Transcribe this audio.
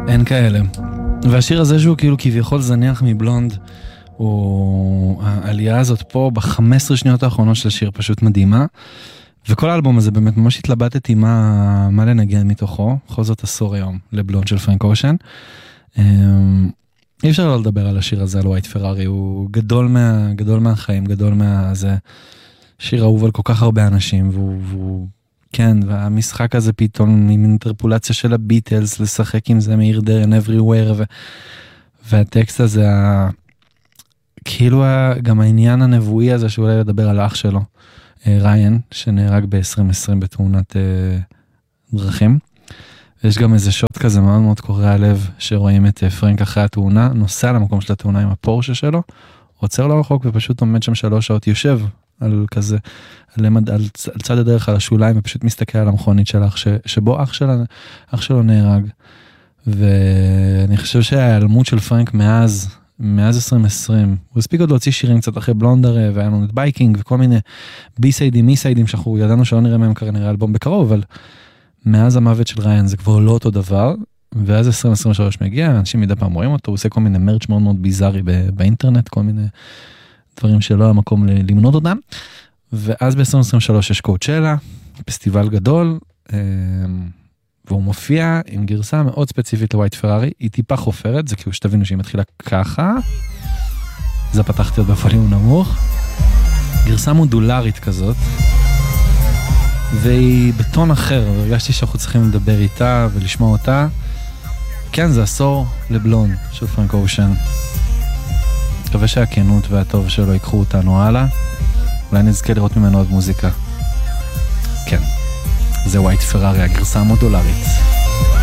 אין כאלה. והשיר הזה שהוא כאילו כביכול זניח מבלונד, העלייה הזאת פה ב-15 שניות האחרונות של השיר פשוט מדהימה, וכל האלבום הזה באמת ממש התלבטתי מה לנגן מתוכו, בכל זאת עשור היום לבלונד של פרנק אושן. אי אפשר לא לדבר על השיר הזה, על ווייט פרארי, הוא גדול מהחיים, גדול זה שיר אהוב על כל כך הרבה אנשים, והוא כן, והמשחק הזה פתאום עם אינטרפולציה של הביטלס, לשחק עם זה מאיר דרן everywhere, והטקסט הזה, כאילו גם העניין הנבואי הזה, שאולי לדבר על האח שלו, ריין, שנהרג ב-2020 בתאונת דרכים. יש גם איזה שוט כזה מאוד מאוד קורע לב, שרואים את פרנק אחרי התאונה, נוסע למקום של התאונה עם הפורשה שלו, עוצר לו רחוק ופשוט עומד שם 3 שעות, יושב על כזה, על צד הדרך, על השוליים, ופשוט מסתכל על המכונית של אח, שבו אח שלו נהרג. ואני חושב שההיעלמות של פרנק מאז 2020, הוא הספיק עוד להוציא שירים קצת אחרי בלונדר, והיה לנו את בייקינג, וכל מיני בי-סיידים, מי-סיידים, שאנחנו ידענו שלא נראה מהם כנראה אלבום בקרוב, אבל מאז המוות של ריין זה כבר לא אותו דבר, ואז 2023 מגיע, אנשים מדי פעם רואים אותו, הוא עושה כל מיני מרץ' מאוד מאוד ביזארי באינטרנט, כל מיני דברים שלא המקום למנות אותם, ואז ב-2023 יש קואוצ'לה, פסטיבל גדול, והוא מופיע עם גרסה מאוד ספציפית לווייט פרארי, היא טיפה חופרת, זה כאילו שתבינו שהיא מתחילה ככה, זה פתחתי עוד בפוליום נמוך, גרסה מודולרית כזאת, והיא בטון אחר, והרגשתי שאנחנו צריכים לדבר איתה ולשמוע אותה. כן, זה עשור לבלונד של פרנק אושן. מקווה שהכנות והטוב שלו ייקחו אותנו הלאה. אולי נזכה לראות ממנו עוד מוזיקה. כן, זה ווייט פרארי, הגרסה המודולרית.